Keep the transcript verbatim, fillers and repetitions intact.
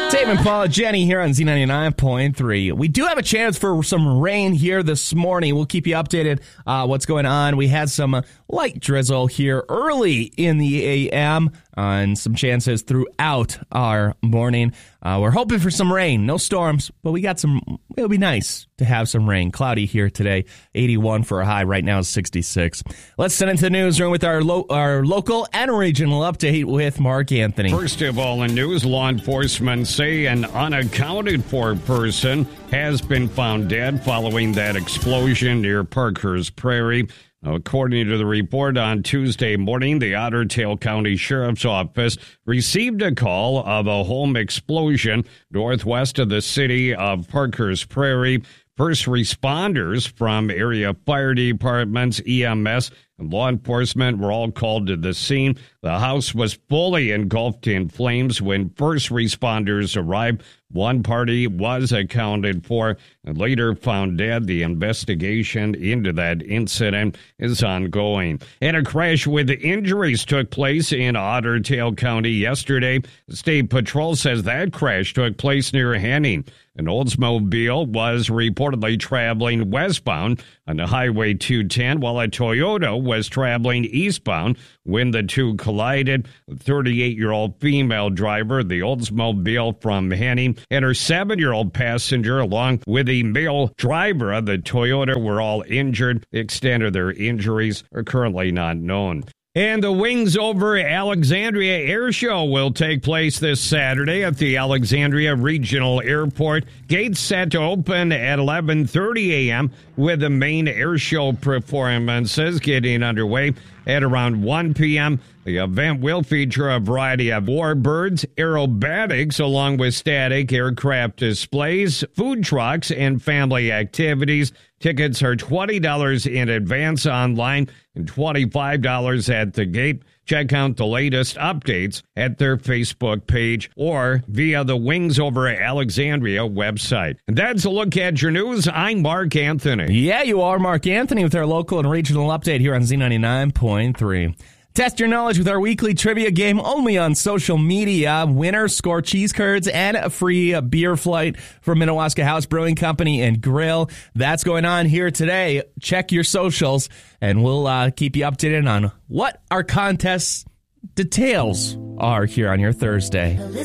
Dave and Paula, Jenny here on Z ninety-nine point three. We do have a chance for some rain here this morning. We'll keep you updated uh, what's going on. We had some uh, light drizzle here early in the A M uh, and some chances throughout our morning. Uh, we're hoping for some rain. No storms, but we got some. It'll be nice to have some rain. Cloudy here today. eighty-one for a high. Right now is sixty-six. Let's send into the newsroom with our lo- our local and regional update with Mark Anthony. First of all, in news, law enforcement say an unaccounted for person has been found dead following that explosion near Parkhurst Prairie. According to the report on Tuesday morning, the Otter Tail County Sheriff's Office received a call of a home explosion northwest of the city of Parkhurst Prairie. First responders from area fire departments, E M S, and law enforcement were all called to the scene. The house was fully engulfed in flames when first responders arrived. One party was accounted for and later found dead. The investigation into that incident is ongoing. And a crash with injuries took place in Otter Tail County yesterday. State Patrol says that crash took place near Henning. An Oldsmobile was reportedly traveling westbound on the Highway two ten while a Toyota was traveling eastbound when the two collided. The thirty-eight-year-old female driver, the Oldsmobile from Henning, and her seven-year-old passenger, along with the male driver of the Toyota, were all injured. The extent of their injuries are currently not known. And the Wings Over Alexandria Air Show will take place this Saturday at the Alexandria Regional Airport. Gates set to open at eleven thirty a.m. with the main air show performances getting underway at around one p.m. The event will feature a variety of warbirds, aerobatics, along with static aircraft displays, food trucks, and family activities. Tickets are twenty dollars in advance online and twenty-five dollars at the gate. Check out the latest updates at their Facebook page or via the Wings Over Alexandria website. And that's a look at your news. I'm Mark Anthony. Yeah, you are Mark Anthony with our local and regional update here on Z ninety-nine point three. Test your knowledge with our weekly trivia game only on social media. Winners score cheese curds and a free beer flight from Minnewaska House Brewing Company and Grill. That's going on here today. Check your socials, and we'll uh, keep you updated on what our contest details are here on your Thursday.